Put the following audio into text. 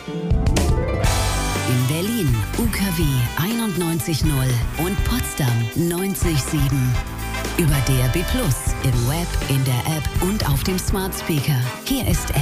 In Berlin UKW 91.0 und Potsdam 90.7. Über DAB+, im Web, in der App und auf dem Smart Speaker. Hier ist